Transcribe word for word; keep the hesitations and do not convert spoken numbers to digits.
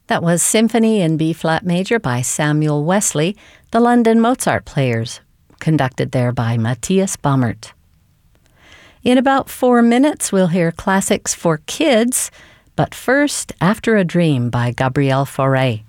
That was Symphony in B-flat major by Samuel Wesley, the London Mozart Players, conducted there by Matthias Baumert. In about four minutes, we'll hear classics for kids, but first, After a Dream by Gabrielle Fauré.